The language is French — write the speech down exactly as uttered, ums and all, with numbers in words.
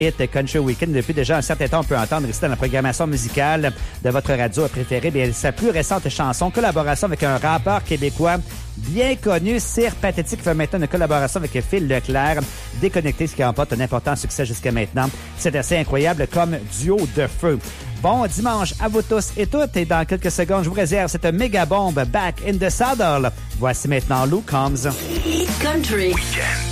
Hit Country Weekend. Depuis déjà un certain temps, on peut entendre ici dans la programmation musicale de votre radio préférée bien, sa plus récente chanson, collaboration avec un rappeur québécois bien connu, Cire Pathétique, fait maintenant une collaboration avec Phil Leclerc, Déconnecté, ce qui remporte un important succès jusqu'à maintenant. C'est assez incroyable comme duo de feu. Bon dimanche à vous tous et toutes, et dans quelques secondes, je vous réserve cette méga bombe Back in the Saddle. Voici maintenant Lou Combs. Country Weekend.